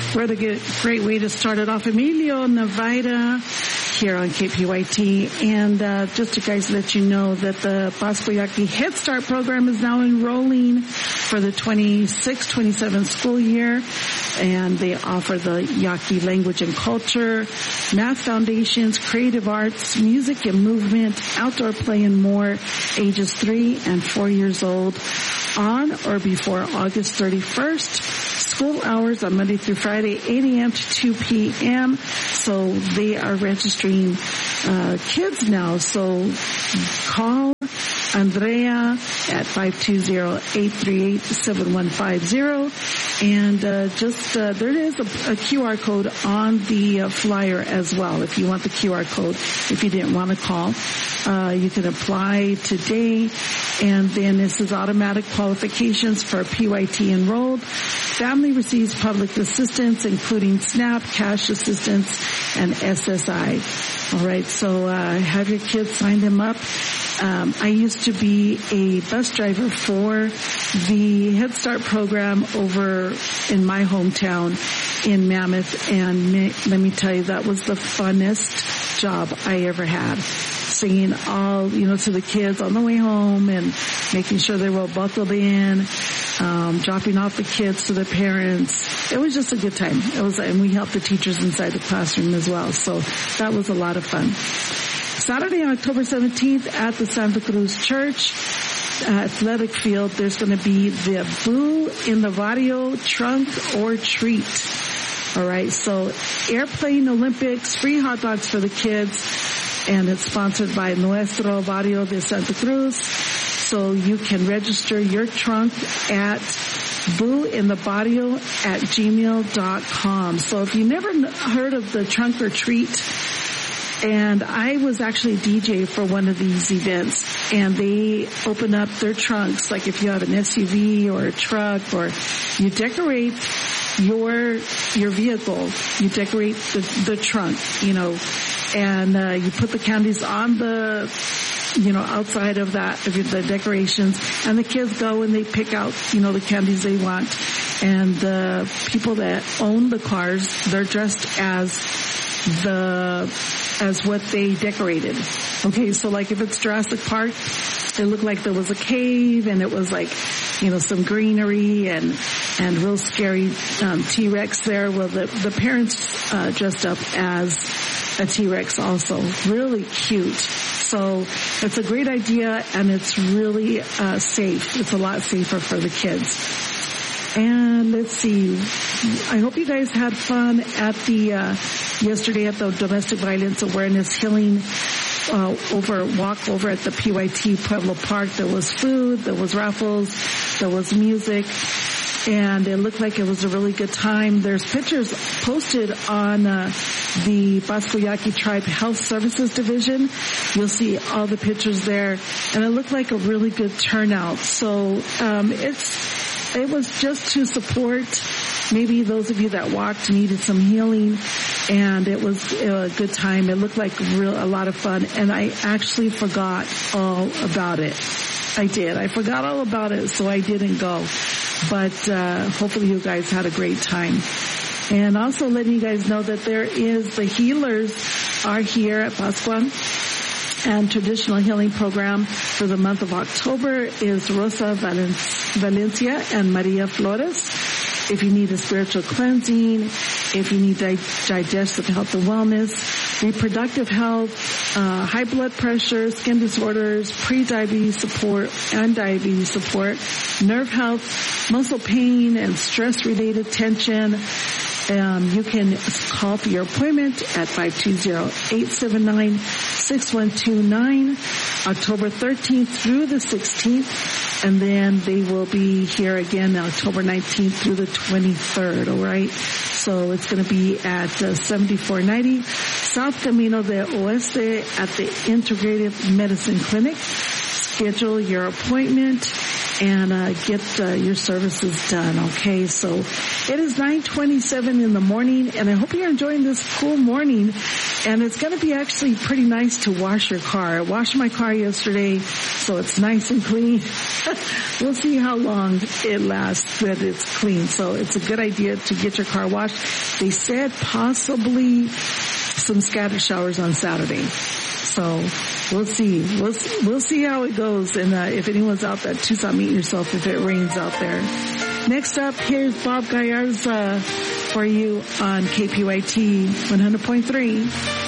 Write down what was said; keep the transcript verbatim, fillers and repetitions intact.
What a good, great way to start it off. Emilio Navarra here on K P Y T. And uh, just to guys let you know that the Pascua Yaqui Head Start program is now enrolling for the twenty-six twenty-seven school year. And they offer the Yaqui language and culture, math foundations, creative arts, music and movement, outdoor play and more, ages three and four years old, on or before August thirty-first. School hours on Monday through Friday, eight a.m. to two p.m. So they are registering uh, kids now. So call Andrea at five two zero, eight three eight, seven one five zero. And uh, just uh, there is a, a Q R code on the uh, flyer as well. If you want the Q R code, if you didn't want to call, uh, you can apply today. And then this is automatic qualifications for P Y T enrolled. Family receives public assistance, including SNAP, cash assistance, and S S I. All right, so uh, have your kids sign them up. Um, I used to be a bus driver for the Head Start program over in my hometown in Mammoth, and me, let me tell you, that was the funnest job I ever had. Singing all, you know, to the kids on the way home and making sure they were buckled in, um, dropping off the kids to their parents. It was just a good time. It was, and we helped the teachers inside the classroom as well. So that was a lot of fun. Saturday, October seventeenth at the Santa Cruz Church uh, athletic field, there's going to be the Boo in the Barrio Trunk or Treat. All right, so Airplane Olympics, free hot dogs for the kids. And it's sponsored by Nuestro Barrio de Santa Cruz. So you can register your trunk at boointhebarrio at gmail dot com. So if you never heard of the Trunk or Treat, and I was actually a D J for one of these events, and they open up their trunks, like if you have an S U V or a truck, or you decorate your your vehicle, you decorate the, the trunk, you know, and uh, you put the candies on the, you know, outside of that, of the decorations, and the kids go and they pick out, you know, the candies they want. And the people that own the cars, they're dressed as the, as what they decorated. Okay, so like if it's Jurassic Park, it looked like there was a cave, and it was like, you know, some greenery and, and real scary, um, T-Rex there. Well, the, the parents, uh, dressed up as a T-Rex also. Really cute. So it's a great idea, and it's really, uh, safe. It's a lot safer for the kids. And let's see, I hope you guys had fun at the, uh, yesterday at the Domestic Violence Awareness Healing Uh, over, walk over at the P Y T Pueblo Park. There was food, there was raffles, there was music, and it looked like it was a really good time. There's pictures posted on, uh, the Pascua Yaqui Tribe Health Services Division. You'll see all the pictures there, and it looked like a really good turnout. So, um, it's, it was just to support maybe those of you that walked needed some healing, and it was a good time. It looked like real, a lot of fun, and I actually forgot all about it. I did. I forgot all about it, so I didn't go. But uh hopefully you guys had a great time. And also letting you guys know that there is, the healers are here at Pascua, and traditional healing program for the month of October is Rosa Valencia and Maria Flores. If you need a spiritual cleansing, if you need di- digestive health and wellness, reproductive health, uh, high blood pressure, skin disorders, pre-diabetes support and diabetes support, nerve health, muscle pain and stress-related tension, um, you can call for your appointment at five two zero, eight seven nine, six one two nine, October thirteenth through the sixteenth. And then they will be here again October nineteenth through the twenty-third, all right? So it's going to be at uh, seventy-four ninety South Camino de Oeste at the Integrative Medicine Clinic. Schedule your appointment. and uh, get uh, your services done. Okay, so it is nine twenty-seven in the morning, and I hope you're enjoying this cool morning. And it's going to be actually pretty nice to wash your car. I washed my car yesterday, so it's nice and clean. We'll see how long it lasts that it's clean. So it's a good idea to get your car washed. They said possibly some scattered showers on Saturday. So we'll see. We'll see, we'll see how it goes. And uh, if anyone's out there, Tucson, meet yourself if it rains out there. Next up, here's Bob Gallarza for you on K P Y T one hundred point three.